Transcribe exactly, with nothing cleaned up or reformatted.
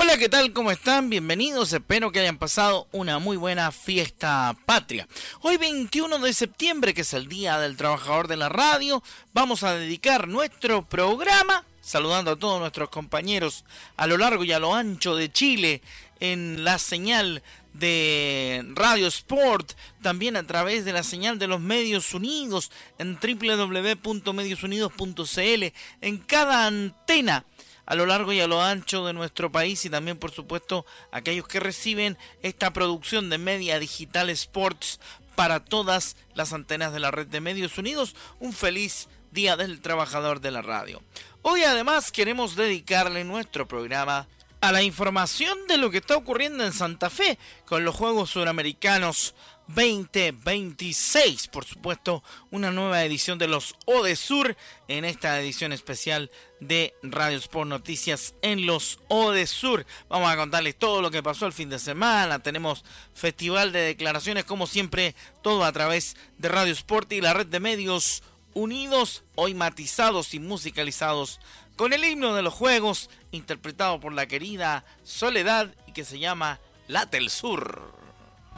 Hola, ¿qué tal? ¿Cómo están? Bienvenidos, espero que hayan pasado una muy buena fiesta patria. Hoy veintiuno de septiembre, que es el Día del Trabajador de la Radio, vamos a dedicar nuestro programa saludando a todos nuestros compañeros a lo largo y a lo ancho de Chile en la señal de Radio Sport, también a través de la señal de los Medios Unidos en doble u doble u doble u punto medios unidos punto c l, en cada antena a lo largo y a lo ancho de nuestro país, y también por supuesto aquellos que reciben esta producción de Media Digital Sports para todas las antenas de la red de Medios Unidos. Un feliz Día del Trabajador de la Radio. Hoy además queremos dedicarle nuestro programa a la información de lo que está ocurriendo en Santa Fe con los Juegos Suramericanos veinte veintiséis. Por supuesto, una nueva edición de los ODESUR en esta edición especial de Radio Sport Noticias en los ODESUR. Vamos a contarles todo lo que pasó el fin de semana. Tenemos festival de declaraciones, como siempre, todo a través de Radio Sport y la red de Medios Unidos, hoy matizados y musicalizados con el himno de los Juegos, interpretado por la querida Soledad y que se llama Late el Sur.